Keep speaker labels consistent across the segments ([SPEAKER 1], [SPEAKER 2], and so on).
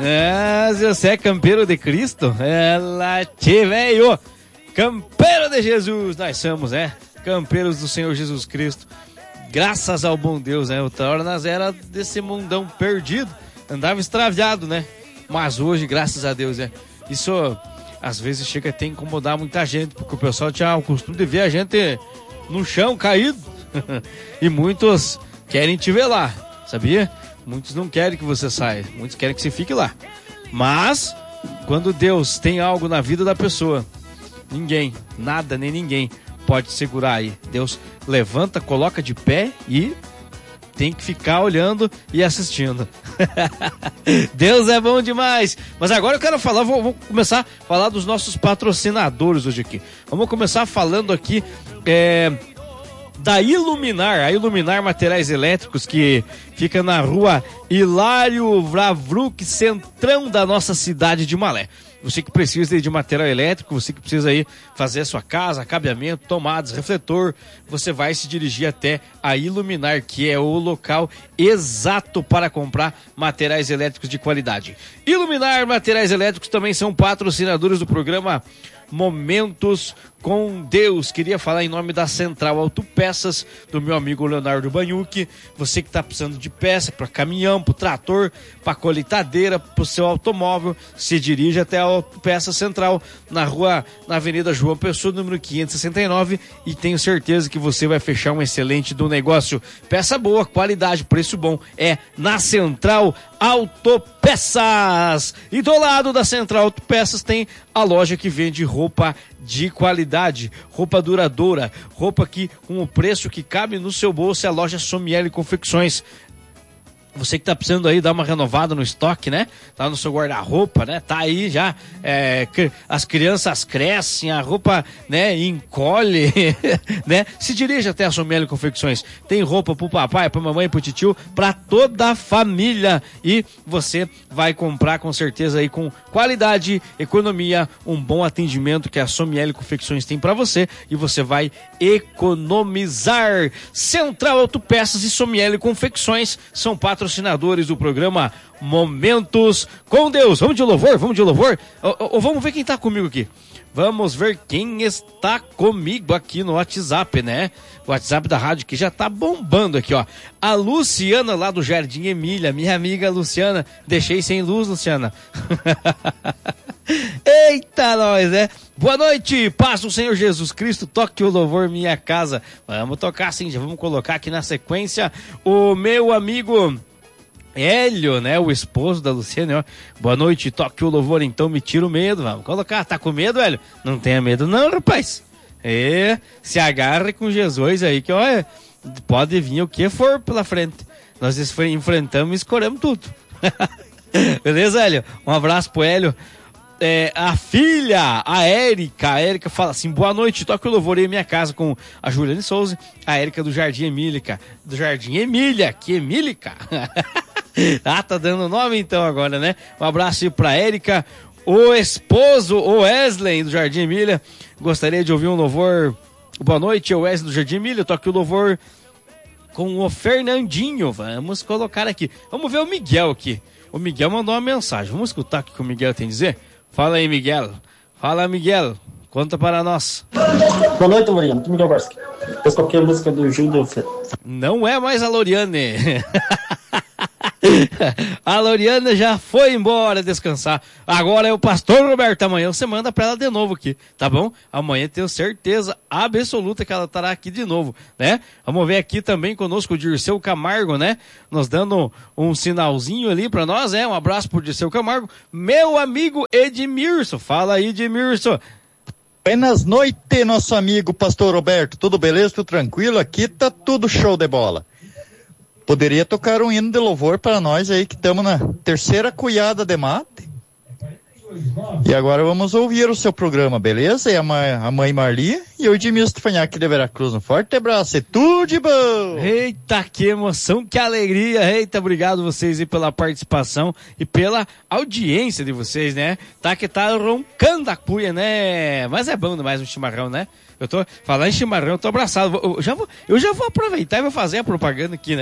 [SPEAKER 1] Ah, se você é campeiro de Cristo, ela te veio. Campeiro de Jesus, nós somos, né? Campeiros do Senhor Jesus Cristo. Graças ao bom Deus, né? Outra hora nós era desse mundão perdido, andava extraviado, né? Mas hoje, graças a Deus, né? Isso às vezes chega até a incomodar muita gente, porque o pessoal tinha o costume de ver a gente no chão, caído. E muitos querem te ver lá, sabia? Muitos não querem que você saia, muitos querem que você fique lá. Mas, quando Deus tem algo na vida da pessoa, ninguém, nada nem ninguém pode segurar aí. Deus levanta, coloca de pé e tem que ficar olhando e assistindo. Deus é bom demais. Mas agora eu quero falar, vou começar a falar dos nossos patrocinadores hoje aqui. Vamos começar falando aqui da Iluminar, a Iluminar Materiais Elétricos, que fica na rua Hilário Vravruk, centrão da nossa cidade de Malé. Você que precisa de material elétrico, você que precisa aí fazer a sua casa, cabeamento, tomadas, refletor, você vai se dirigir até a Iluminar, que é o local exato para comprar materiais elétricos de qualidade. Iluminar Materiais Elétricos também são patrocinadores do programa Momentos com Deus. Queria falar em nome da Central Autopeças, do meu amigo Leonardo Banyucchi. Você que está precisando de peça para caminhão, para trator, para colheitadeira, para o seu automóvel, se dirige até a Autopeça Central, na Avenida João Pessoa, número 569, e tenho certeza que você vai fechar um excelente do negócio. Peça boa, qualidade, preço bom, é na Central Autopeças. E do lado da Central Autopeças tem a loja que vende roupa de qualidade, roupa duradoura, roupa que com o preço que cabe no seu bolso, é a loja Sommiele Confecções. Você que tá precisando aí dar uma renovada no estoque, né? Tá no seu guarda-roupa, né? Tá aí já, as crianças crescem, a roupa, né, encolhe, né? Se dirige até a Sommiele Confecções. Tem roupa pro papai, pra mamãe, pro titio, pra toda a família. E você vai comprar com certeza aí com qualidade, economia, um bom atendimento que a Sommiele Confecções tem pra você. E você vai economizar. Central Autopeças e Sommiele Confecções são patrocinadores do programa Momentos com Deus. Vamos de louvor? Ou vamos ver quem tá comigo aqui. Vamos ver quem está comigo aqui no WhatsApp, né? O WhatsApp da rádio que já tá bombando aqui, ó. A Luciana lá do Jardim Emília, minha amiga Luciana. Deixei sem luz, Luciana. Eita, nós, né? Boa noite, paz do Senhor Jesus Cristo, toque o louvor minha casa. Vamos tocar sim, já vamos colocar aqui na sequência o meu amigo Hélio, né, o esposo da Luciana, ó. Boa noite, toque o louvor, então me tira o medo. Vamos colocar, tá com medo, Hélio? Não tenha medo não, rapaz. Se agarre com Jesus aí, que olha, pode vir o que for pela frente. Nós enfrentamos e escoramos tudo. Beleza, Hélio? Um abraço pro Hélio. A filha, a Érica fala assim: boa noite, toque o louvor aí em minha casa com a Juliane Souza, a Érica do Jardim Emília, que Emílica. Tá dando nome então agora, né? Um abraço aí pra Érica. O esposo, o Wesley do Jardim Emília, gostaria de ouvir um louvor. Boa noite, Wesley do Jardim Emília, toque o louvor com o Fernandinho. Vamos colocar aqui. Vamos ver o Miguel aqui. O Miguel mandou uma mensagem. Vamos escutar o que o Miguel tem a dizer? Fala aí, Miguel. Fala, Miguel. Conta para nós.
[SPEAKER 2] Boa noite, Loriane. Aqui Miguel Barski. Eu coloquei a música do Gil.
[SPEAKER 1] Não é mais a Loriane. A Loriane já foi embora descansar. Agora é o pastor Roberto. Amanhã você manda pra ela de novo aqui, tá bom? Amanhã tenho certeza absoluta que ela estará aqui de novo, né? Vamos ver aqui também conosco o Dirceu Camargo, né? Nos dando um sinalzinho ali pra nós, né? Um abraço pro Dirceu Camargo. Meu amigo Edmilson. Fala aí, Edmilson.
[SPEAKER 3] Buenas noites, nosso amigo pastor Roberto. Tudo beleza? Tudo tranquilo? Aqui tá tudo show de bola. Poderia tocar um hino de louvor para nós aí que estamos na terceira cuiada de mate. E agora vamos ouvir o seu programa, beleza? E a mãe Marli e o Edmilson Stefanhac de Veracruz. Um forte abraço e tudo de bom!
[SPEAKER 1] Eita, que emoção, que alegria! Eita, obrigado vocês aí pela participação e pela audiência de vocês, né? Tá que tá roncando a cuia, né? Mas é bom demais um chimarrão, né? Falar em chimarrão, eu tô abraçado. Eu já vou aproveitar e vou fazer a propaganda aqui, né?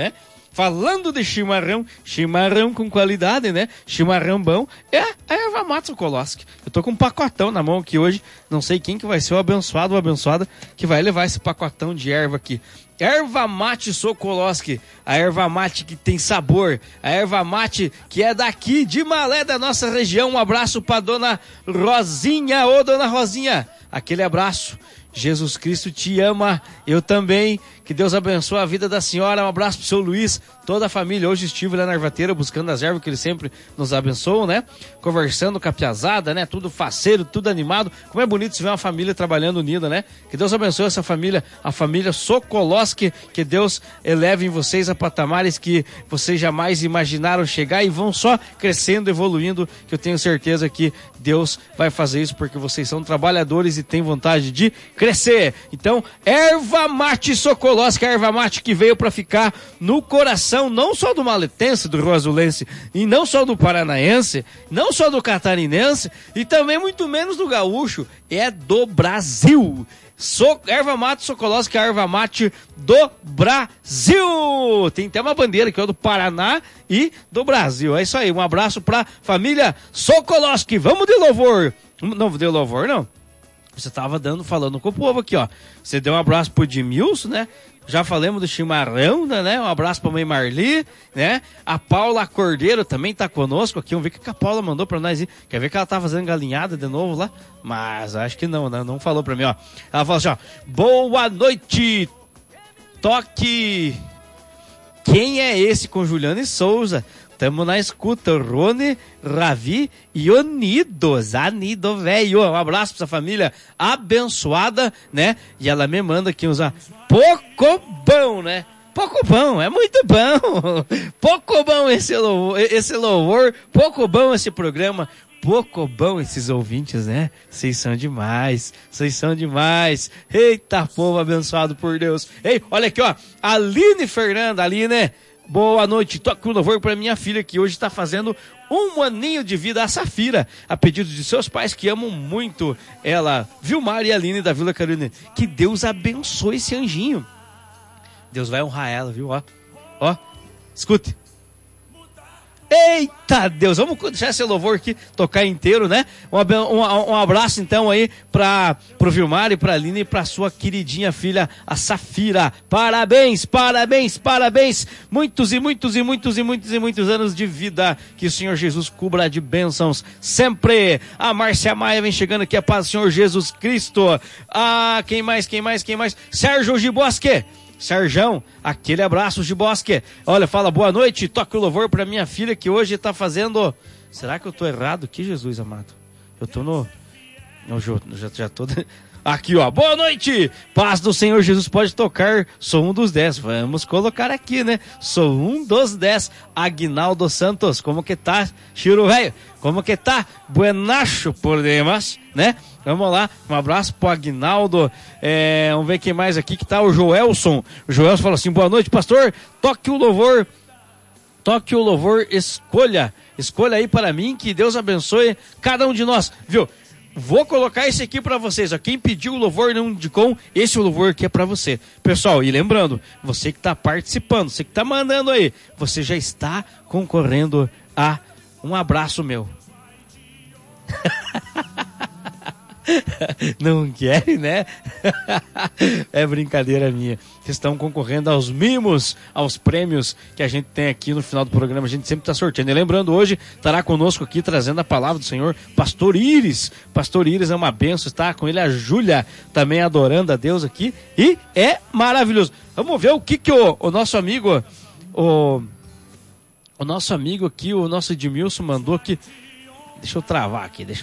[SPEAKER 1] Falando de chimarrão, chimarrão com qualidade, né? Chimarrão bom, é a erva mate Sokolowski. Eu tô com um pacotão na mão aqui hoje, não sei quem que vai ser o abençoado ou abençoada que vai levar esse pacotão de erva aqui. Erva mate Sokolowski, a erva mate que tem sabor, a erva mate que é daqui de Malé, da nossa região. Um abraço pra dona Rosinha, ô dona Rosinha, aquele abraço. Jesus Cristo te ama, eu também, que Deus abençoe a vida da senhora. Um abraço pro seu Luiz, toda a família. Hoje estive lá na ervateira buscando as ervas que ele sempre nos abençoa, né? Conversando com a piazada, né? Tudo faceiro, tudo animado. Como é bonito se ver uma família trabalhando unida, né? Que Deus abençoe essa família, a família Sokolowski, que Deus eleve em vocês a patamares que vocês jamais imaginaram chegar e vão só crescendo, evoluindo, que eu tenho certeza que Deus vai fazer isso porque vocês são trabalhadores e têm vontade de crescer. Então, erva mate Sokolowski, a erva mate que veio para ficar no coração não só do maletense, do roazulense, e não só do paranaense, não só do catarinense, e também muito menos do gaúcho, é do Brasil. Erva mate Sokolowski, a erva mate do Brasil. Tem até uma bandeira que é do Paraná e do Brasil. É isso aí, um abraço pra família Sokolowski. Vamos de louvor. Não, de louvor não. Você estava falando com o povo aqui, ó. Você deu um abraço pro Edmilson, né? Já falamos do chimarrão, né? Um abraço pra mãe Marli, né? A Paula Cordeiro também tá conosco aqui. Vamos ver o que a Paula mandou pra nós. Quer ver que ela tá fazendo galinhada de novo lá? Mas acho que não, né? Não falou pra mim, ó. Ela falou assim, ó. Boa noite, toque. Quem é esse com Juliane Souza? Tamo na escuta, Rony, Ravi e Onidos, Anido velho. Um abraço pra essa família abençoada, né? E ela me manda aqui usar pouco bom, né? Pouco bom, é muito bom. Pouco bom esse louvor, pouco bom esse programa. Pouco bom esses ouvintes, né? Vocês são demais, vocês são demais. Eita, povo abençoado por Deus. Ei, olha aqui, ó, Aline Fernanda, Aline, boa noite, toque um louvor para minha filha que hoje está fazendo 1 aninho de vida, a Safira, a pedido de seus pais que amam muito ela, Vilmar e Aline da Vila Carolina. Que Deus abençoe esse anjinho. Deus vai honrar ela, viu? Ó, escute. Eita Deus, vamos deixar esse louvor aqui tocar inteiro, né? Um abraço então aí pro Vilmar e pra Aline e pra sua queridinha filha, a Safira. Parabéns, parabéns, parabéns. Muitos e muitos e muitos e muitos e muitos anos de vida. Que o Senhor Jesus cubra de bênçãos sempre. A Márcia Maia vem chegando aqui, a paz do Senhor Jesus Cristo. Ah, quem mais? Sérgio Gibosque. Serjão, aquele abraço de Bosque. Olha, fala boa noite, toque o louvor pra minha filha que hoje tá fazendo... Será que eu tô errado aqui, Jesus amado? Eu tô já tô... Aqui, ó, boa noite, paz do Senhor Jesus, pode tocar, sou um dos 10, vamos colocar aqui, né, sou um dos 10, Aguinaldo Santos, como que tá, Chiro velho, como que tá, buenacho por demais, né, vamos lá, um abraço pro Aguinaldo, vamos ver quem mais aqui que tá, o Joelson falou assim, boa noite, pastor, toque o louvor, escolha aí para mim, que Deus abençoe cada um de nós, viu? Vou colocar esse aqui pra vocês, ó. Quem pediu o louvor não indicou, esse louvor aqui é pra você. Pessoal, e lembrando, você que tá participando, você que tá mandando aí, você já está concorrendo a um abraço meu. Não querem, né? É brincadeira minha. Vocês estão concorrendo aos mimos, aos prêmios que a gente tem aqui no final do programa. A gente sempre está sorteando. E lembrando, hoje estará conosco aqui trazendo a palavra do Senhor, Pastor Iris. Pastor Iris é uma benção. Está com ele a Júlia também adorando a Deus aqui. E é maravilhoso. Vamos ver o que o nosso amigo, o nosso amigo aqui, o nosso Edmilson mandou aqui. Deixa eu travar aqui,